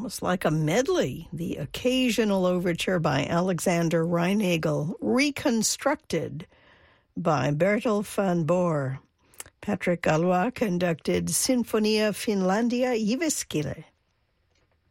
almost like a medley, the occasional overture by Alexander Reinagel, reconstructed by Bertel van Boer. Patrick Galois conducted Sinfonia Finlandia Jyväskylä.